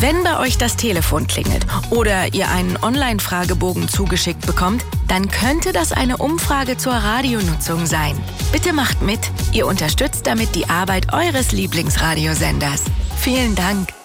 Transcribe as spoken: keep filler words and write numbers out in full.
Wenn bei euch das Telefon klingelt oder ihr einen Online-Fragebogen zugeschickt bekommt, dann könnte das eine Umfrage zur Radionutzung sein. Bitte macht mit. Ihr unterstützt damit die Arbeit eures Lieblingsradiosenders. Vielen Dank.